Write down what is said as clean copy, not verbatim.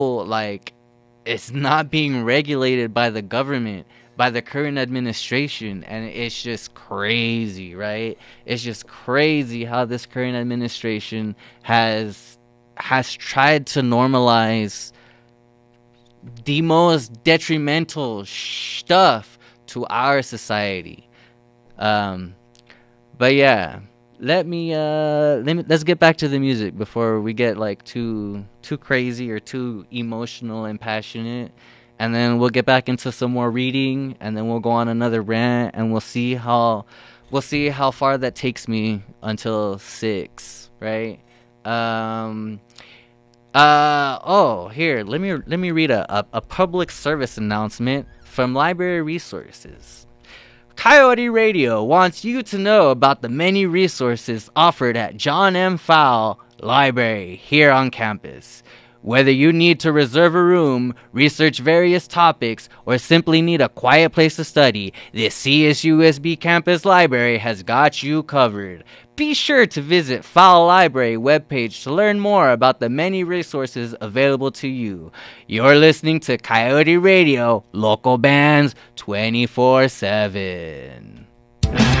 like it's not being regulated by the government, by the current administration, and it's just crazy, right? It's just crazy how this current administration has tried to normalize the most detrimental stuff to our society. Um, but yeah, let's get back to the music before we get like too crazy or too emotional and passionate. And then we'll get back into some more reading, and then we'll go on another rant, and we'll see how far that takes me until 6, right? Um here, let me read a public service announcement from Library Resources. Coyote Radio wants you to know about the many resources offered at John M. Fowle Library here on campus. Whether you need to reserve a room, research various topics, or simply need a quiet place to study, the CSUSB Campus Library has got you covered. Be sure to visit Fowle Library webpage to learn more about the many resources available to you. You're listening to Coyote Radio, local bands 24/7.